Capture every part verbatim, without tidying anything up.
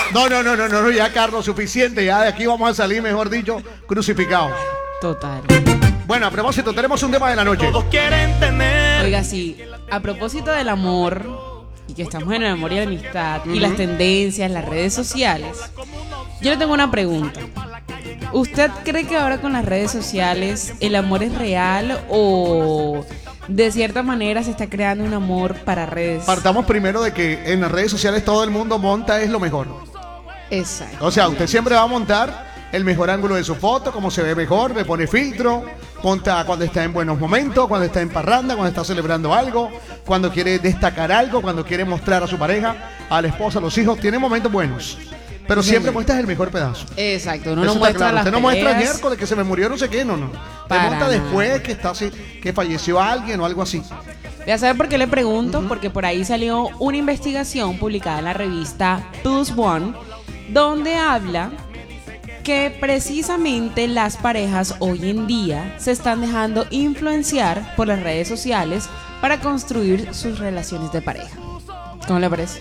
No, no, no, no, no, no, ya Carlos, suficiente. Ya de aquí vamos a salir, mejor dicho, crucificados. Total. Bueno, a propósito, tenemos un tema de la noche. Todos quieren tener. Oiga, sí, a propósito del amor, y que estamos en el amor y la amistad, uh-huh. y las tendencias, las redes sociales, yo le tengo una pregunta. ¿Usted cree que ahora con las redes sociales el amor es real o de cierta manera se está creando un amor para redes? Partamos primero de que en las redes sociales todo el mundo monta es lo mejor. Exacto. O sea, usted siempre va a montar el mejor ángulo de su foto, cómo se ve mejor, le pone filtro, monta cuando está en buenos momentos, cuando está en parranda, cuando está celebrando algo, cuando quiere destacar algo, cuando quiere mostrar a su pareja, a la esposa, a los hijos, tiene momentos buenos. Pero sí, siempre muestras el mejor pedazo. Exacto, uno Eso no muestra claro. las Usted no peleas. muestra miércoles que se me murió no sé qué, no, no. Te monta nada. después que está así, que falleció alguien o algo así. Voy a saber por qué le pregunto, Uh-huh. porque por ahí salió una investigación publicada en la revista Plus One, donde habla que precisamente las parejas hoy en día se están dejando influenciar por las redes sociales para construir sus relaciones de pareja. ¿Cómo le parece?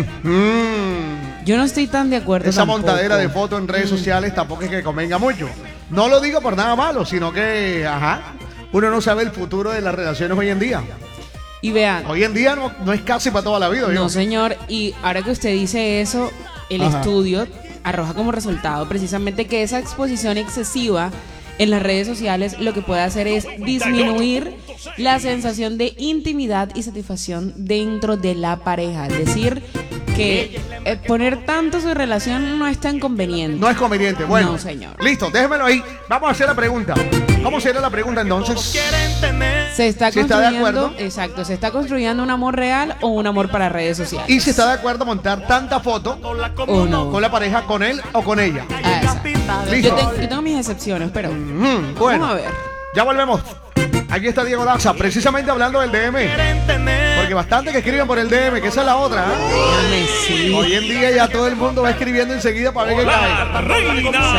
Mm. Yo no estoy tan de acuerdo. Esa tampoco. montadera de fotos en redes Mm. sociales tampoco es que convenga mucho. No lo digo por nada malo, sino que, ajá, uno no sabe el futuro de las relaciones hoy en día. Y vean. Hoy en día no, no es casi para toda la vida. No, ¿yo? señor. Y ahora que usted dice eso, el Ajá. estudio arroja como resultado precisamente que esa exposición excesiva en las redes sociales lo que puede hacer es disminuir la sensación de intimidad y satisfacción dentro de la pareja. Es decir, que eh, poner tanto su relación no es tan conveniente. No es conveniente. Bueno, No, señor. Listo, déjemelo ahí. Vamos a hacer la pregunta. ¿Cómo será la pregunta entonces? Se está si está de construyendo, acuerdo. exacto, ¿se está construyendo un amor real o un amor para redes sociales? Y si está de acuerdo montar tanta foto o no. con la pareja, con él o con ella. Ah, exacto. Listo. Yo, tengo, yo tengo mis excepciones, pero Mm, bueno, vamos a ver. ya volvemos. Aquí está Diego Daza, precisamente hablando del D M. Porque bastante que escriben por el D M, que esa es la otra. ¿eh? Dígame, sí. Hoy en día ya todo el mundo va escribiendo enseguida para ver qué cae.